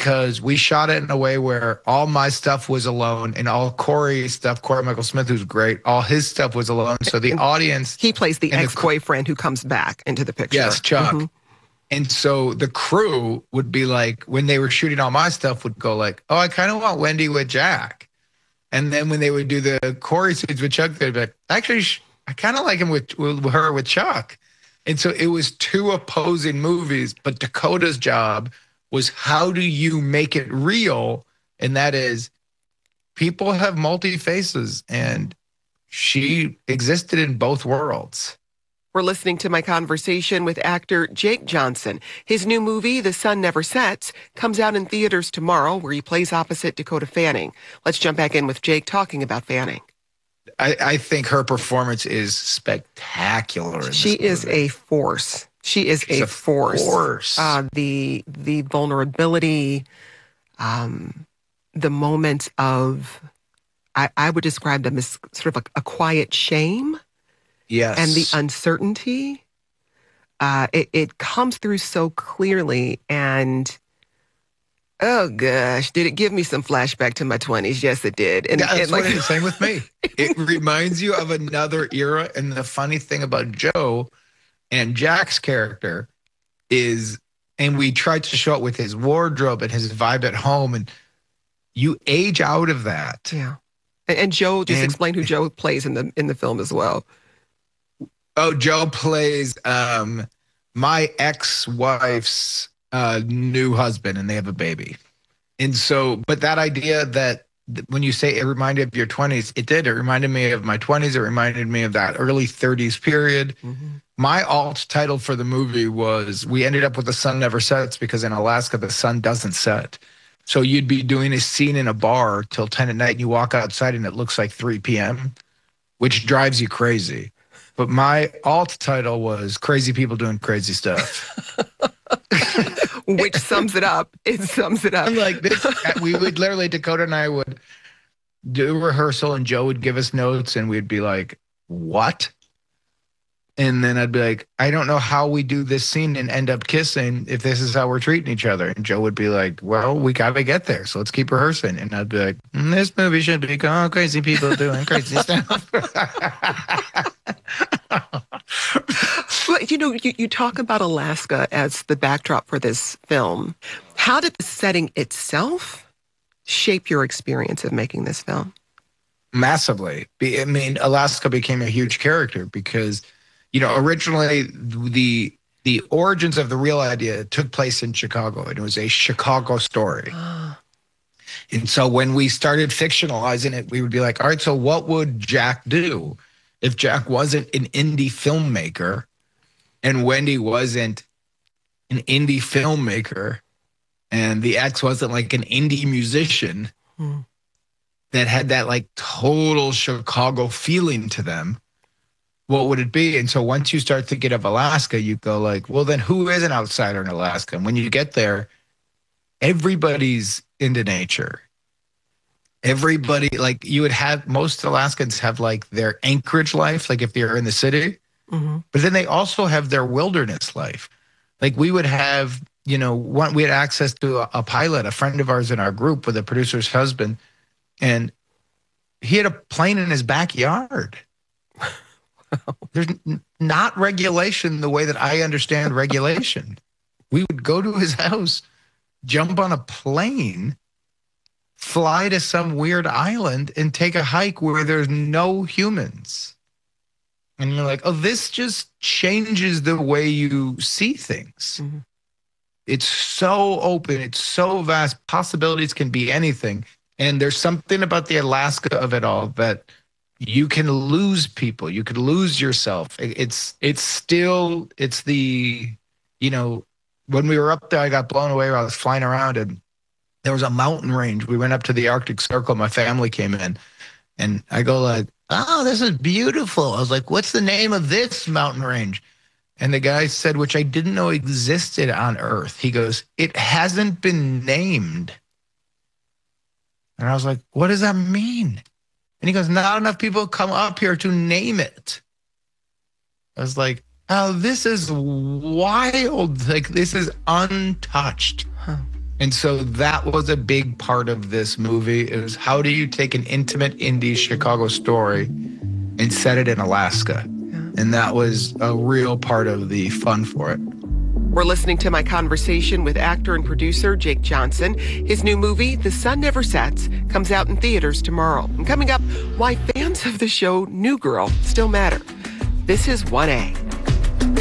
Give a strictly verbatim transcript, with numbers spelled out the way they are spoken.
because we shot it in a way where all my stuff was alone and all Corey's stuff, Corey Michael Smith, who's great, all his stuff was alone. So the and audience... He plays the ex-boyfriend the, who comes back into the picture. Yes, Chuck. Mm-hmm. And so the crew would be like, when they were shooting all my stuff, would go like, oh, I kind of want Wendy with Jack. And then when they would do the Corey scenes with Chuck, they'd be like, actually, I kind of like him with, with her with Chuck. And so it was two opposing movies, but Dakota's job was, how do you make it real? And that is, people have multi faces, and she existed in both worlds. We're listening to my conversation with actor Jake Johnson. His new movie, The Sun Never Sets, comes out in theaters tomorrow, where he plays opposite Dakota Fanning. Let's jump back in with Jake talking about Fanning. I, I think her performance is spectacular. In she this is a force. She is She's a, a force. force. Uh, the the vulnerability, um, the moments of, I, I would describe them as sort of a, a quiet shame. Yes. And the uncertainty, uh, it, it comes through so clearly. And, oh, gosh, did it give me some flashback to my twenties? Yes, it did. And, yeah, that's and like, what it's saying with me. It reminds you of another era. And the funny thing about Joe and Jack's character is, and we tried to show it with his wardrobe and his vibe at home, and you age out of that. Yeah. And, and Joe, just and, explain who Joe plays in the in the film as well. Oh, Joe plays um, my ex-wife's uh, new husband, and they have a baby. And so, but that idea that when you say it reminded of your twenties, it did. It reminded me of my twenties. It reminded me of that early thirties period. Mm-hmm. My alt title for the movie was, we ended up with The Sun Never Sets, because in Alaska, the sun doesn't set. So you'd be doing a scene in a bar till ten at night, and you walk outside and it looks like three p.m., which drives you crazy. But my alt title was Crazy People Doing Crazy Stuff. Which sums it up. It sums it up. I'm like, this, we would literally, Dakota and I would do rehearsal, and Joe would give us notes, and we'd be like, what? And then I'd be like, I don't know how we do this scene and end up kissing if this is how we're treating each other. And Joe would be like, well, we got to get there, so let's keep rehearsing. And I'd be like, mm, this movie should be called Crazy People Doing Crazy Stuff. Well, you know, you, you talk about Alaska as the backdrop for this film. How did the setting itself shape your experience of making this film? Massively. I mean, Alaska became a huge character because, you know, originally the the origins of the real idea took place in Chicago. And it was a Chicago story. And so when we started fictionalizing it, we would be like, all right, so what would Jack do if Jack wasn't an indie filmmaker and Wendy wasn't an indie filmmaker and the ex wasn't like an indie musician hmm. that had that like total Chicago feeling to them? What would it be? And so once you start thinking of Alaska, you go like, well, then who is an outsider in Alaska? And when you get there, everybody's into nature. Everybody, like you would have, most Alaskans have like their Anchorage life, like if they're in the city, mm-hmm. but then they also have their wilderness life. Like we would have, you know, one, we had access to a, a pilot, a friend of ours in our group with a producer's husband, and he had a plane in his backyard. There's n- not regulation the way that I understand regulation. We would go to his house, jump on a plane, fly to some weird island, and take a hike where there's no humans. And you're like, oh, this just changes the way you see things. Mm-hmm. It's so open. It's so vast. Possibilities can be anything. And there's something about the Alaska of it all that you can lose people. You could lose yourself. It's it's still, it's the, you know, when we were up there, I got blown away while I was flying around, and there was a mountain range. We went up to the Arctic Circle. My family came in, and I go like, oh, this is beautiful. I was like, what's the name of this mountain range? And the guy said, which I didn't know existed on Earth. He goes, it hasn't been named. And I was like, what does that mean? And he goes, not enough people come up here to name it. I was like, oh, this is wild. Like, this is untouched. Huh. And so that was a big part of this movie is how do you take an intimate indie Chicago story and set it in Alaska? Yeah. And that was a real part of the fun for it. We're listening to my conversation with actor and producer Jake Johnson. His new movie, The Sun Never Sets, comes out in theaters tomorrow. And coming up, why fans of the show New Girl still matter. This is one A.